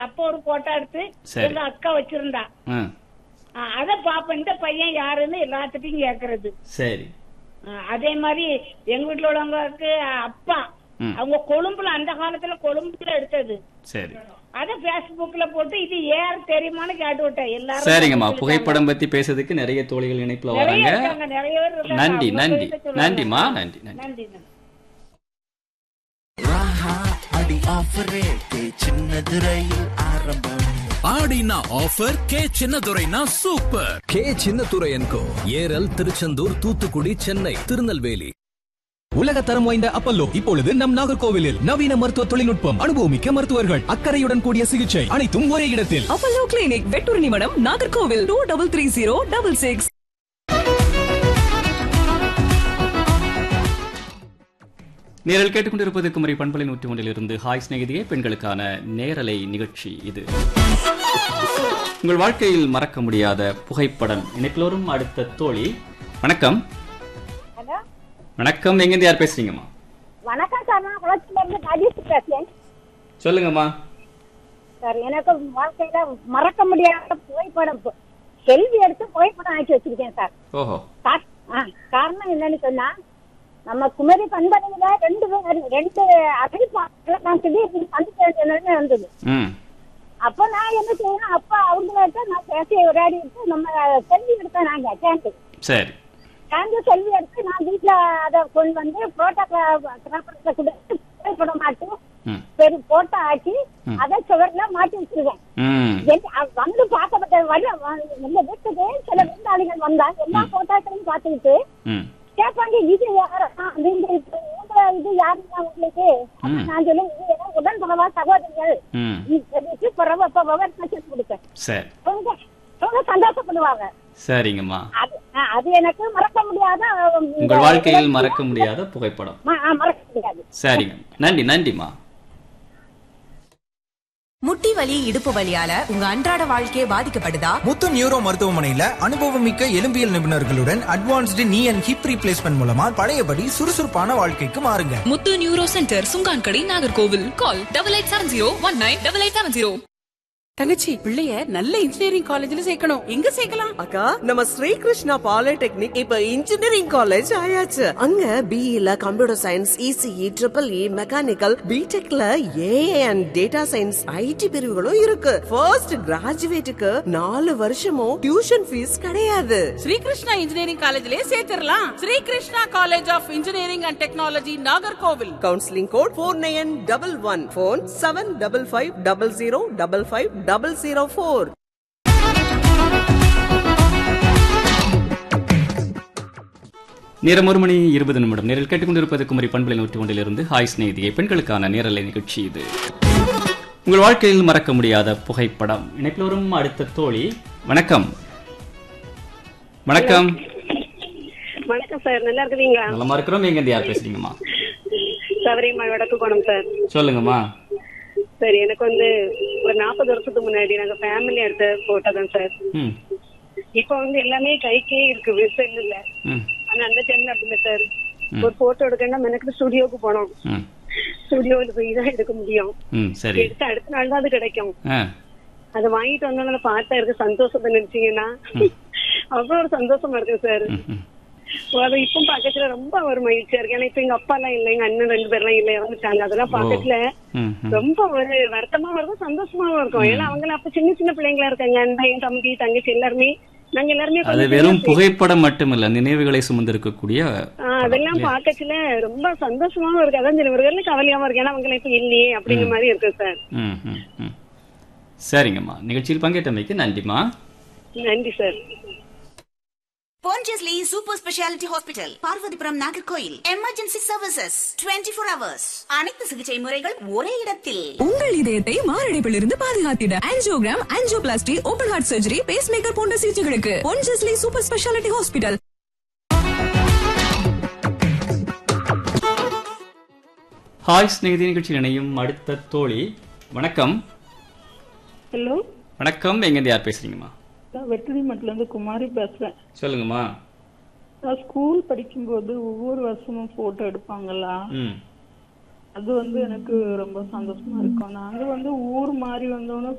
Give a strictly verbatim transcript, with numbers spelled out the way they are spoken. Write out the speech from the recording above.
அப்ப ஒரு போட்டோ எடுத்து சரி. எங்க அக்கா வச்சிருந்தா. ஆ, ஆ, அத பாப்ப இந்த பையன் யாருன்னு எல்லாத்துட்டையும் கேக்குறது. சரி. ஆ, அதே மாதிரி எங்க வீட்டுல உள்ளவங்களுக்கு அப்பா ம். அவங்க கொழும்புல அந்த காலத்துல கொழும்புல எடுத்தது. சரி. அத பேஸ்புக்ல போட்டு இது யார் தெரியுமான்னு கேட்டு விட்டேன். எல்லாரும் சரிங்கம்மா, சொல்லிட்டாங்க. புகைப்படம் பத்தி பேசுறதுக்கு நிறைய தோழிகள் இணைப்புல நிறைய வராங்க. இருக்காங்க, நிறைய பேர் இருக்காங்க. நன்றி அவங்க நன்றி பேச சொல்லுவாங்க. நன்றிம்மா, நன்றி நன்றி. நன்றி நன்றி. ராஹா அடி ஆஃபரே சின்னது ரயில் ஆரம்பம். ஆடினா offer K சின்னதுரைனா super. K சின்னதுரையன்கோ Eral, Tiruchendur, Thoothukudi, Chennai, Tirunelveli. உலக தரம் வாய்ந்த அப்பல்லோ இப்பொழுது நம் நாகர்கோவிலில் நவீன மருத்துவ தொழில்நுட்பம், அனுபவமிக்க மருத்துவர்கள், அக்கறையுடன் கூடிய சிகிச்சை, அனைத்தும் ஒரே இடத்தில். அப்பல்லோ கிளினிக், வெட்டூர் நிமிடம், Nagercoil. Two double three zero double six. நேரில் கேட்டுக்கொண்டிருப்பது குமரி பண்பலை நூற்றி ஒன்றிலிருந்து ஹாய் சிநேகிதியே, பெண்களுக்கான நேரலை நிகழ்ச்சி இது. உங்கள் வாழ்க்கையில் மறக்க முடியாத புகைப்படம். இணைப்பிலோரும் அடுத்த தோழி. வணக்கம். ஹலோ, வணக்கம், எங்கிருந்து யார் பேசுறீங்கம்மா? வணக்கம் சார். நான் குளத்துல இருந்து ராஜேஷ் பேசுறேன் சொல்லுங்கம்மா. சார். எனக்கு வாழ்க்கையில மறக்க முடியாத புகைப்படம், செல்வி எடுத்து புகைப்படம் ஆக்கி வச்சிருக்கேன் சார். ஓஹோ. கா- ஆ, காரணம் என்னன்னு சொன்னா, நம்ம குமரி பண்பலையில ரெண்டு பேர் ரெண்டு அறிவிப்பாளர்களை நான் திடீர்னு சந்திக்க வேண்டிய நிலைமை வந்தது. ம். அப்ப நான் என்ன செய்யணும், அப்ப அவங்கள்ட்ட நான் பேசி விளையாடிட்டு நம்ம செல்வி எடுத்தேன். நாங்க சேர்ந்து சரி. சேர்ந்து செல்வி எடுத்து நான் வீட்டுல அதை கொண்டு வந்து புரோட்டோகிராஃபர்கிட்ட கொடுத்து புகைப்படம் மாட்டி ம். பெரு போட்டோ ஆக்கி அதை சுவர்ல மாட்டி வச்சிருக்கேன். ம். எங்க- அவ வந்து பார்க்கப்பட்ட வழி எங்க வீட்டுக்கு சில விருந்தாளிகள் வந்தாங்க. எல்லா போட்டோக்களையும் பார்த்துக்கிட்டு ம். கேட்பாங்க, இது யாரா, நீங்க இப்ப உங்க இது யாருங்க உங்களுக்கு? அப்ப நான் சொல்லுவேன், இது எல்லாம் உடன் பகவா சகோதரிகள். ம். இது பிறகு அப்ப விவரம் கொடுப்பேன். சரி. அவங்க அவங்க சந்தோஷப்படுவாங்க. சரிங்கம்மா, அது ஆ, அது எனக்கு மறக்க முடியாத இந்த உங்கள் வாழ்க்கையில் இலக்கியம். மறக்க முடியாத புகைப்படம். ம- ஆ, மறக்க முடியாது. சரிங்க, நன்றி நன்றிம்மா. முட்டி வலி, இடுப்பு வலியால உங்க அன்றாட வாழ்க்கையே பாதிக்கப்படுதா? முத்து நியூரோ மருத்துவமனையில அனுபவமிக்க எலும்பியல் நிபுணர்களுடன் அட்வான்ஸ்டு நீ அண்ட் ஹிப் ரீப்ளேஸ்மெண்ட் மூலமா பழையபடி சுறுசுறுப்பான வாழ்க்கைக்கு மாறுங்க. முத்து neuro centre, Chunkankadai, Nagercoil. Call double eight seven zero one nine double eight seven zero. தங்கச்சி, பிள்ளைய நல்ல இன்ஜினியரிங் காலேஜ்ல சேர்க்கணும். எங்க சேர்க்கலாம்? அக்கா, நம்ம ஸ்ரீ கிருஷ்ணா பாலிடெக்னிக் இப்ப இன்ஜினியரிங் காலேஜ் ஆயாச்சு. அங்க பிஇல computer science, ECE, triple E, mechanical, பிடெக்ல AI and data science, ID பிரிவுகளும் இருக்கு. ஃபர்ஸ்ட் கிராஜுவேட்டுக்கு நாலு வருஷமும் டியூஷன் ஃபீஸ் கிடையாது. Sri Krishna engineering காலேஜ்லயே சேர்த்திடலாம். Sri Krishna college of engineering and technology, Nagercoil. Counselling code four nine double one. Phone seven double five double zero double five double zero four. நேரம் ஒரு மணி இருபது நிமிடம். நேரில் கேட்டுக்கொண்டிருப்பது குமரி பண்பலை நூற்றி ஒன்றிலிருந்து ஹாய் சிநேகிதியை, பெண்களுக்கான நேரலை நிகழ்ச்சி இது. உங்கள் வாழ்க்கையில் மறக்க முடியாத புகைப்படம். இணைப்பில் வரும் அடுத்த தோழி. வணக்கம். வணக்கம். வணக்கம் சார், நல்லா இருக்குறீங்களா? நலமா இருக்கிறோம். எங்க யார் பேசுறீங்கம்மா? சவரிமாள் வடக்கு கோணம் சார். சொல்லுங்கம்மா. சார், எனக்கு வந்து ஒரு நாற்பது வருஷத்துக்கு முன்னாடி நாங்க ஃபேமிலி எடுத்த போட்டோ தான் சார். ம். இப்ப வந்து எல்லாமே கைக்கே இருக்கு, செல்லுல. ம். ஆனா அந்த டைம்ல அப்படி இல்லை சார். ஒரு போட்டோ எடுக்கணும்னா எனக்கு ஸ்டுடியோக்கு போனோம். ம். ஸ்டுடியோல போய் தான் எடுக்க முடியும். ம். சரி. எடுத்து அடுத்த நாள் தான் அது கிடைக்கும். ஆ. அதை வாங்கிட்டு வந்தோம்னா பார்த்தா இருக்கு சந்தோஷத்தை நினைச்சீங்கன்னா அவ்வளவு ஒரு சந்தோஷமா இருக்கு சார். ம். ம். அது இப்ப பாக்கத்துல ரொம்ப ஒரு மகிழ்ச்சியா இருக்கு. ஏன்னா இப்ப எங்க அப்பா எல்லாம் இல்ல, எங்க அண்ணன் ரெண்டு பேர்லாம் இல்ல, இறந்துட்டாங்க. அதெல்லாம் பாக்கத்துல ம். ம். ரொம்ப ஒரு வருத்தமாவும் இருக்கும், சந்தோஷமாவும் இருக்கும். ஏன்னா அவங்க அப்ப சின்ன சின்ன பிள்ளைங்களா இருக்காங்க. அண்ணன், தம்பி, தங்கச்சி எல்லாருமே நாங்க எல்லாருமே அது வெறும் புகைப்படம் மட்டுமல்ல, நினைவுகளை சுமந்திருக்கக்கூடிய அதெல்லாம் பாக்கத்துல ரொம்ப சந்தோஷமாவும் இருக்கு. அதான் சில பேருக்கு கவலையாவும் இருக்கு. ஏன்னா அவங்க இப்ப இல்லையே அப்படிங்கிற மாதிரி இருக்கு சார். ம். ம். ம். சரிங்கம்மா, நிகழ்ச்சியில் பங்கேற்றமைக்கு நன்றிம்மா. நன்றி sir. Pondicherry Super Speciality Hospital, Parvathipuram, Nagercoil. Emergency services twenty four hours. அனைத்து சிகிச்சை முறைகள் ஒரே இடத்தில். உங்கள் இதயத்தை மாரடைப்பில் இருந்து பாதுகாத்திட angiogram, angioplasty, open heart surgery, base maker போன்ற சிகிச்சைகளுக்கு பொன்ஜஸ்லி super speciality hospital. Hi Snehithi நிகழ்ச்சியில் இணையும் அடுத்த தோழி. வணக்கம். ஹலோ. வணக்கம், எங்கிருந்து யார் பேசுறீங்கம்மா? வெட்டரி மட்டில இருந்து குமாரி பேசுறேன். சொல்லுங்கம்மா. நான் ஸ்கூல் படிக்கும்போது ஒவ்வொரு வருஷமும் போட்டோ எடுப்பாங்களா, ம். அது வந்து எனக்கு ரொம்ப சந்தோஷமா இருக்கும். நாங்க வந்து ஊர் மாறி வந்தோன்னு